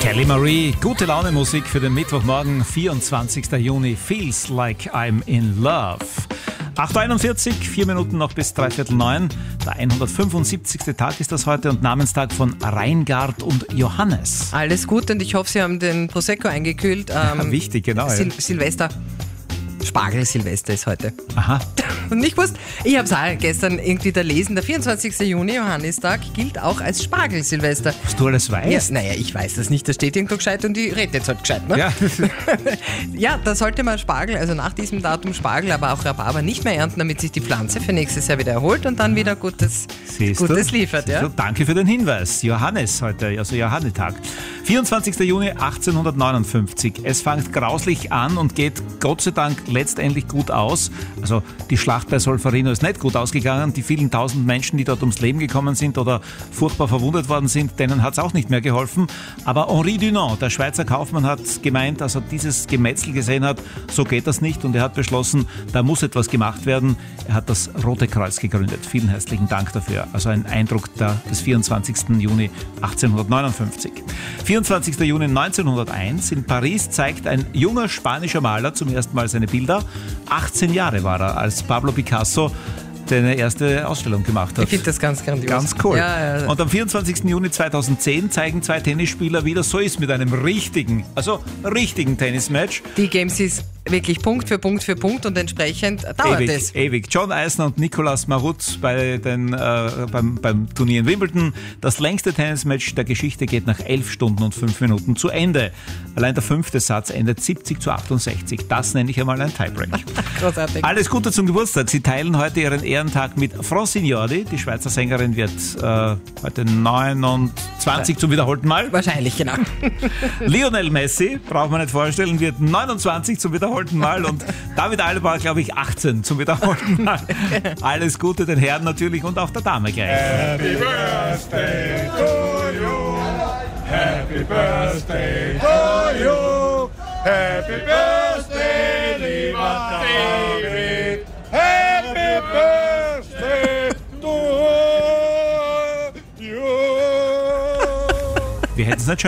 Kelly Marie, gute Laune Musik für den Mittwochmorgen, 24. Juni. Feels like I'm in love. 8.41 Uhr, 4 Minuten noch bis 8:45. Der 175. Tag ist das heute und Namenstag von Reingard und Johannes. Alles gut und ich hoffe, Sie haben den Prosecco eingekühlt. Wichtig, genau. Silvester. Spargel-Silvester ist heute. Aha. Und nicht gewusst, ich habe es auch gestern irgendwie da lesen, der 24. Juni, Johannistag, gilt auch als Spargel-Silvester. Was du alles weißt? Ja, naja, ich weiß das nicht, da steht irgendwo gescheit und ich rede jetzt halt gescheit. Ne? Ja. Ja, da sollte man Spargel, also nach diesem Datum Spargel, aber auch Rhabarber nicht mehr ernten, damit sich die Pflanze für nächstes Jahr wieder erholt und dann wieder Gutes liefert. Ja? Danke für den Hinweis. Johannes heute, also Johannitag. 24. Juni 1859. Es fängt grauslich an und geht Gott sei Dank letztendlich gut aus. Also die Schlacht bei Solferino ist nicht gut ausgegangen. Die vielen tausend Menschen, die dort ums Leben gekommen sind oder furchtbar verwundet worden sind, denen hat es auch nicht mehr geholfen. Aber Henri Dunant, der Schweizer Kaufmann, hat gemeint, als er dieses Gemetzel gesehen hat, so geht das nicht und er hat beschlossen, da muss etwas gemacht werden. Er hat das Rote Kreuz gegründet. Vielen herzlichen Dank dafür. Also ein Eindruck des 24. Juni 1859. 24. Juni 1901. In Paris zeigt ein junger spanischer Maler zum ersten Mal seine Bilder. 18 Jahre war er, als Pablo Picasso seine erste Ausstellung gemacht hat. Ich finde das ganz grandios. Ganz cool. Ja. Und am 24. Juni 2010 zeigen zwei Tennisspieler, wie das so ist mit einem richtigen Tennismatch. Die Games ist wirklich Punkt für Punkt für Punkt und entsprechend dauert es. Ewig. John Isner und Nicolas Mahut beim Turnier in Wimbledon. Das längste Tennismatch der Geschichte geht nach 11 Stunden und 5 Minuten zu Ende. Allein der 5. Satz endet 70-68. Das nenne ich einmal ein Tiebreak. Großartig. Alles Gute zum Geburtstag. Sie teilen heute ihren Ehrentag mit Francine. Die Schweizer Sängerin wird heute 29 zum wiederholten Mal. Wahrscheinlich, genau. Lionel Messi, braucht man nicht vorstellen, wird 29 zum wiederholten Mal und David Alaba, glaube ich, 18 zum wiederholten Mal. Alles Gute den Herren natürlich und auch der Dame gleich. Happy Birthday to you. Happy Birthday to you. Happy Birthday, lieber David. Happy Birthday to you. Wir hätten es nicht schön